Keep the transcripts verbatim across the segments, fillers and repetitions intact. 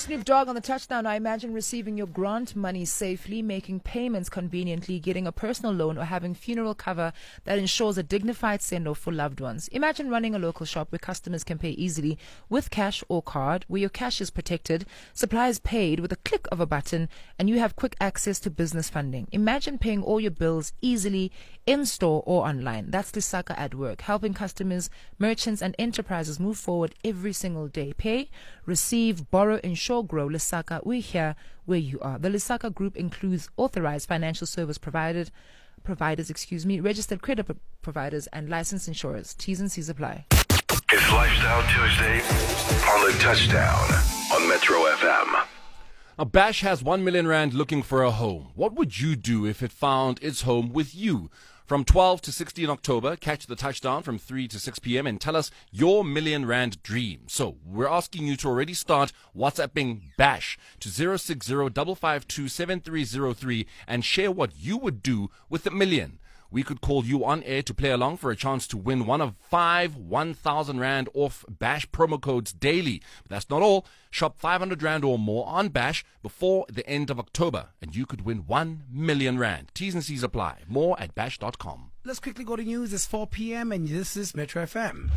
Snoop Dogg on the touchdown. I imagine receiving your grant money safely, making payments conveniently, getting a personal loan, or having funeral cover that ensures a dignified send-off for loved ones. Imagine running a local shop where customers can pay easily with cash or card, where your cash is protected, supplies paid with a click of a button, and you have quick access to business funding. Imagine paying all your bills easily in-store or online. That's Lesaka at work, helping customers, merchants, and enterprises move forward every single day. Pay, receive, borrow, ensure, grow. Lesaka, we're here where you are. The Lesaka Group includes authorized financial service provided, providers, excuse me, registered credit pro- providers, and licensed insurers. T's and C's apply. It's Lifestyle Tuesday on the touchdown on Metro F M. Now, Bash has one million rand looking for a home. What would you do if it found its home with you? From twelve to sixteen October, catch the touchdown from three to six p.m. and tell us your million rand dream. So we're asking you to already start WhatsApping Bash to zero six zero five five two seven three zero three and share what you would do with a million. We could call you on air to play along for a chance to win one of five one thousand rand off Bash promo codes daily. But that's not all. Shop five hundred rand or more on Bash before the end of October, and you could win one million rand. T's and C's apply. More at bash dot com. Let's quickly go to news. It's four p.m. and this is Metro F M.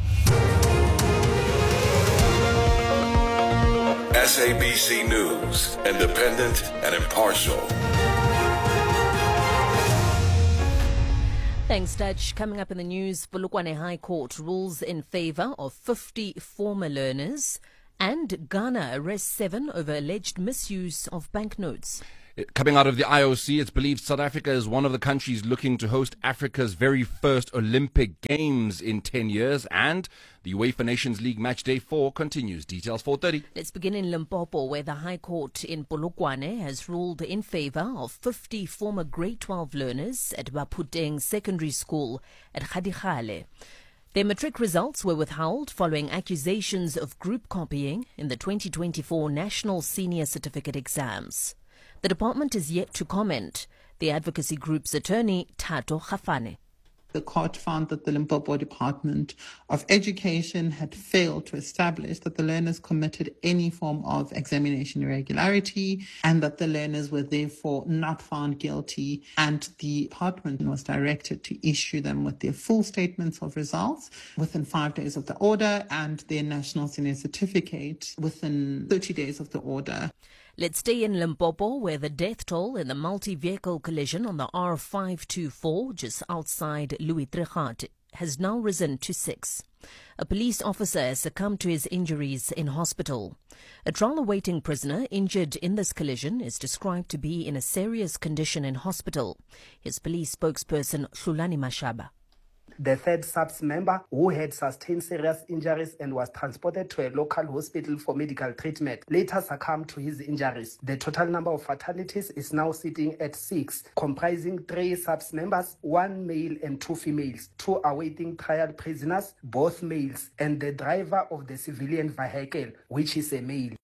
S A B C News, independent and impartial. Thanks, Dutch. Coming up in the news, Polokwane High Court rules in favor of fifty former learners, and Ghana arrests seven over alleged misuse of banknotes. Coming out of the I O C, it's believed South Africa is one of the countries looking to host Africa's very first Olympic Games in ten years. And the UEFA Nations League Match Day four continues. Details four thirty. Let's begin in Limpopo, where the High Court in Polokwane has ruled in favor of fifty former grade twelve learners at Baputeng Secondary School at Khadikhale. Their matric results were withheld following accusations of group copying in the twenty twenty-four National Senior Certificate exams. The department is yet to comment. The advocacy group's attorney, Tato Khafane. The court found that the Limpopo Department of Education had failed to establish that the learners committed any form of examination irregularity and that the learners were therefore not found guilty, and the department was directed to issue them with their full statements of results within five days of the order and their National Senior Certificate within thirty days of the order. Let's stay in Limpopo, where the death toll in the multi-vehicle collision on the R five two four just outside Louis Trichardt has now risen to six. A police officer has succumbed to his injuries in hospital. A trial-awaiting prisoner injured in this collision is described to be in a serious condition in hospital. His police spokesperson, Hlulani Mashaba. The third S A P S member, who had sustained serious injuries and was transported to a local hospital for medical treatment, later succumbed to his injuries. The total number of fatalities is now sitting at six, comprising three S A P S members, one male and two females, two awaiting trial prisoners, both males, and the driver of the civilian vehicle, which is a male.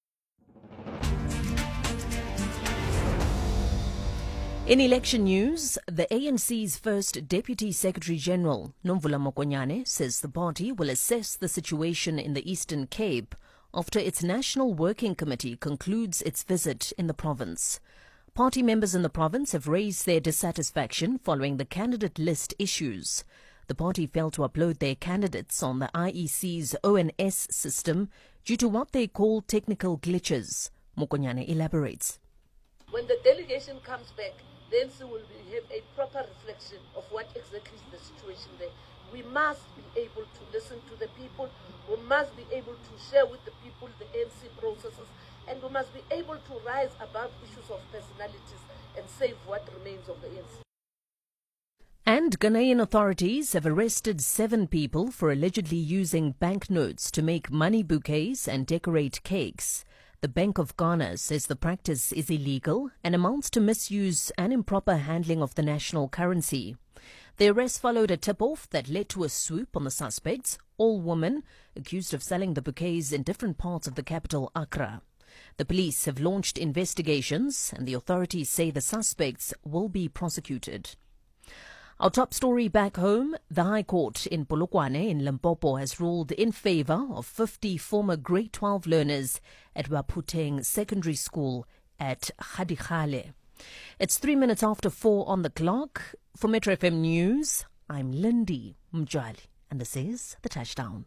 In election news, the A N C's first Deputy Secretary-General, Nomvula Mokonyane, says the party will assess the situation in the Eastern Cape after its National Working Committee concludes its visit in the province. Party members in the province have raised their dissatisfaction following the candidate list issues. The party failed to upload their candidates on the I E C's O N S system due to what they call technical glitches. Mokonyane elaborates. When the delegation comes back, then we will have a proper reflection of what exactly is the situation there. We must be able to listen to the people, we must be able to share with the people the A N C processes, and we must be able to rise above issues of personalities and save what remains of the A N C. And Ghanaian authorities have arrested seven people for allegedly using banknotes to make money bouquets and decorate cakes. The Bank of Ghana says the practice is illegal and amounts to misuse and improper handling of the national currency. The arrest followed a tip-off that led to a swoop on the suspects, all women, accused of selling the bouquets in different parts of the capital, Accra. The police have launched investigations and the authorities say the suspects will be prosecuted. Our top story back home, the High Court in Polokwane in Limpopo has ruled in favor of fifty former grade twelve learners at Waputeng Secondary School at Khadikhale. It's three minutes after four on the clock. For Metro F M News, I'm Lindy Mjali, and this is The Touchdown.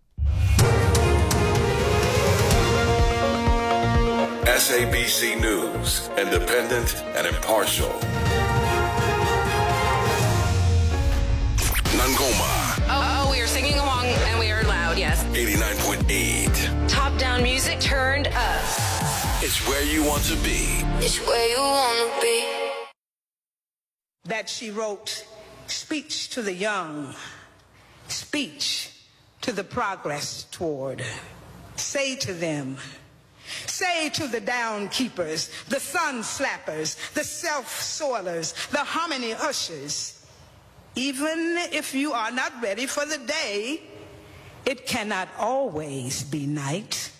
S A B C News, independent and impartial. Nangoma. Oh, oh, we are singing along and we are loud, yes. eighty-nine point eight. Top down music turned up. It's where you want to be. It's where you want to be. That she wrote, speech to the young, speech to the progress toward. Say to them, say to the down keepers, the sun slappers, the self-soilers, the harmony ushers, even if you are not ready for the day, it cannot always be night.